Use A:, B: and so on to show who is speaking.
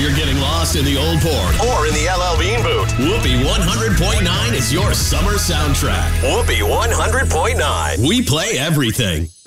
A: you're getting lost in the Old Port or in the LL Bean boot, Whoopee 100.9 is your summer soundtrack. Whoopee 100.9. We play everything.